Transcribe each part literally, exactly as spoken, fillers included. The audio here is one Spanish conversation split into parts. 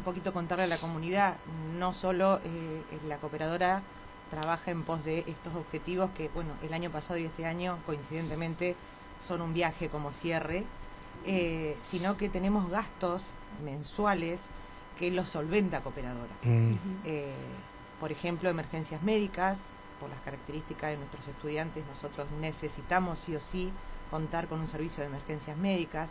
un poquito contarle a la comunidad, no solo eh, la cooperadora trabaja en pos de estos objetivos que, bueno, el año pasado y este año, coincidentemente, son un viaje como cierre, eh, sino que tenemos gastos mensuales que los solventa Cooperadora. Mm. Eh, por ejemplo, emergencias médicas, por las características de nuestros estudiantes, nosotros necesitamos sí o sí contar con un servicio de emergencias médicas,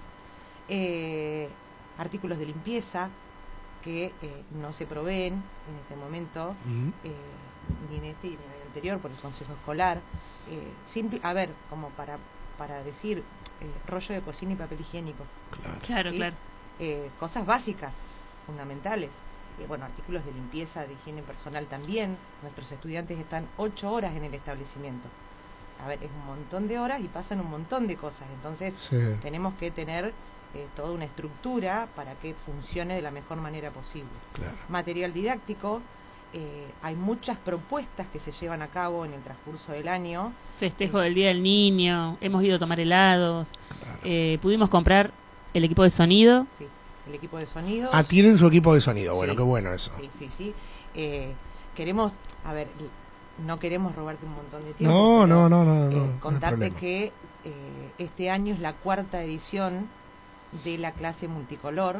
eh, artículos de limpieza que eh, no se proveen en este momento, Mm. eh, ni en este ni en el anterior por el Consejo Escolar. Eh, simple, a ver, como para, para decir, eh, rollo de cocina y papel higiénico. Claro. Claro, ¿sí? claro. Eh, cosas básicas, fundamentales. Eh, bueno, artículos de limpieza, de higiene personal también. Nuestros estudiantes están ocho horas en el establecimiento. A ver, es un montón de horas y pasan un montón de cosas. Entonces, Sí. tenemos que tener eh, toda una estructura para que funcione de la mejor manera posible. Claro. Material didáctico, eh, hay muchas propuestas que se llevan a cabo en el transcurso del año. Festejo del Día del Niño, hemos ido a tomar helados, eh, pudimos comprar el equipo de sonido. Sí, el equipo de sonido. Ah, tienen su equipo de sonido. Bueno, Sí. qué bueno eso. Sí, sí, sí. Eh, queremos, a ver, no queremos robarte un montón de tiempo. No, pero, no, no, no, eh, no, no hay contarte problema. que eh, este año es la cuarta edición de la clase multicolor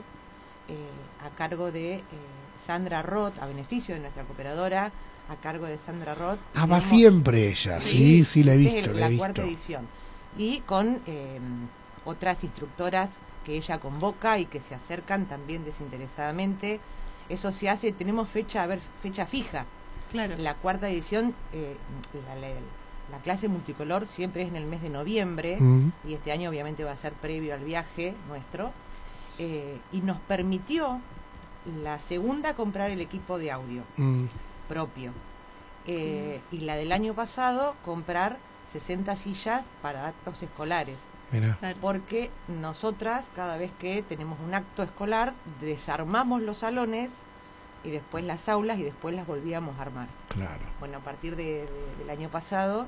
eh, a cargo de eh, Sandra Roth, a beneficio de nuestra cooperadora, a cargo de Sandra Roth. Ah, va Tenemos- siempre ella. Sí, sí, la he esta es visto, el- la he la cuarta visto. edición. Y con eh, otras instructoras que ella convoca y que se acercan también desinteresadamente. Eso se hace, tenemos fecha, a ver, fecha fija. Claro. La cuarta edición, eh, la, la- la clase multicolor siempre es en el mes de noviembre, Mm. y este año obviamente va a ser previo al viaje nuestro, eh, y nos permitió la segunda comprar el equipo de audio Mm. propio, eh, y la del año pasado comprar sesenta sillas para actos escolares, Mirá. Claro. porque nosotras cada vez que tenemos un acto escolar desarmamos los salones y después las aulas y después las volvíamos a armar. Claro. Bueno, a partir de, de- del año pasado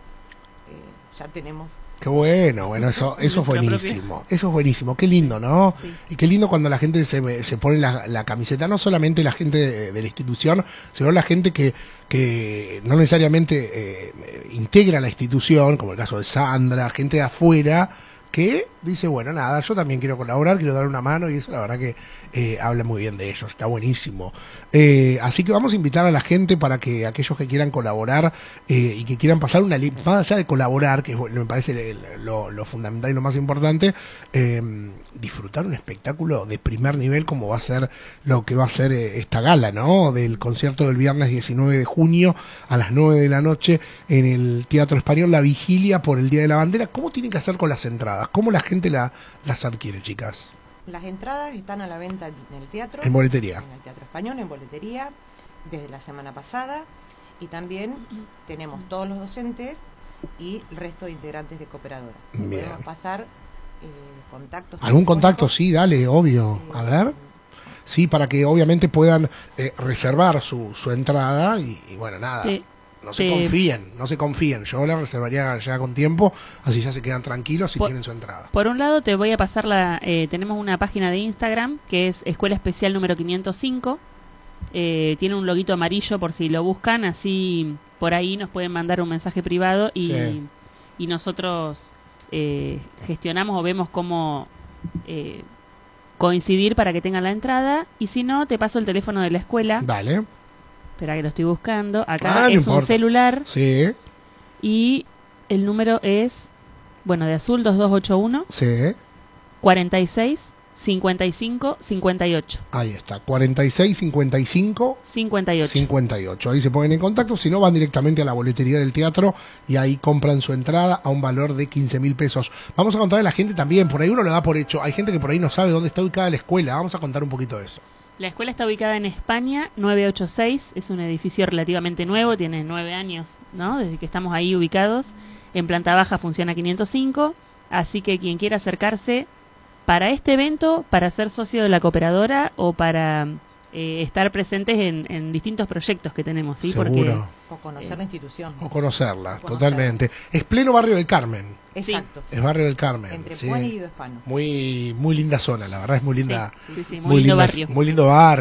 eh, ya tenemos. Qué bueno, bueno, eso, eso es Nuestra buenísimo. Eso es buenísimo, qué lindo, ¿no? Sí. Y qué lindo cuando la gente se, se pone la, la camiseta, no solamente la gente de, de la institución, sino la gente que, que no necesariamente eh, integra la institución, como el caso de Sandra, gente de afuera, que dice, bueno, nada, yo también quiero colaborar, quiero dar una mano, y eso la verdad que eh, habla muy bien de ellos, está buenísimo. Eh, así que vamos a invitar a la gente para que aquellos que quieran colaborar eh, y que quieran pasar una línea, más allá de colaborar, que es, bueno, me parece lo, lo fundamental y lo más importante, eh, disfrutar un espectáculo de primer nivel como va a ser lo que va a ser eh, esta gala, ¿no? Del concierto del viernes diecinueve de junio a las nueve de la noche en el Teatro Español, la vigilia por el Día de la Bandera. ¿Cómo tienen que hacer con las entradas? ¿Cómo la gente la, las adquiere, chicas? Las entradas están a la venta en el teatro. En boletería. En el Teatro Español, en boletería, desde la semana pasada. Y también tenemos todos los docentes y el resto de integrantes de Cooperadora. Bien. Podemos pasar eh, contactos. ¿Algún contacto? telefónicos. Sí, dale, obvio. Eh, A ver. Sí, para que obviamente puedan eh, reservar su, su entrada y, y bueno, nada. Te- No se te- confíen, no se confíen. Yo la reservaría ya con tiempo, así ya se quedan tranquilos y Por- tienen su entrada. Por un lado te voy a pasar la, eh, tenemos una página de Instagram que es Escuela Especial número quinientos cinco, eh, tiene un loguito amarillo por si lo buscan, así por ahí nos pueden mandar un mensaje privado y, Sí. y nosotros eh, gestionamos o vemos cómo eh, coincidir para que tengan la entrada, y si no, te paso el teléfono de la escuela. Dale. Espera que lo estoy buscando. Acá Ah, no es un importa. celular Sí, y el número es, bueno, de azul dos dos ocho uno sí. cuarenta y seis cincuenta y cinco cincuenta y ocho. Ahí está. cuarenta y seis, cincuenta y cinco, cincuenta y ocho. cincuenta y ocho. Ahí se ponen en contacto. Si no, van directamente a la boletería del teatro y ahí compran su entrada a un valor de quince mil pesos. Vamos a contarle a la gente también. Por ahí uno lo da por hecho. Hay gente que por ahí no sabe dónde está ubicada la escuela. Vamos a contar un poquito de eso. La escuela está ubicada en España, novecientos ochenta y seis. Es un edificio relativamente nuevo, tiene nueve años, ¿no? Desde que estamos ahí ubicados. En planta baja funciona quinientos cinco. Así que quien quiera acercarse para este evento, para ser socio de la cooperadora o para eh, estar presentes en, en distintos proyectos que tenemos, ¿sí? Seguro. Porque O conocer Eh, la institución. O conocerla, Conocerla. totalmente. Es pleno barrio del Carmen. Exacto. Es barrio del Carmen. Entre sí. Puan y Guido Hispano. Muy, muy linda zona, la verdad es muy linda. sí, sí, sí, muy muy lindo linda- barrio. Muy lindo barrio.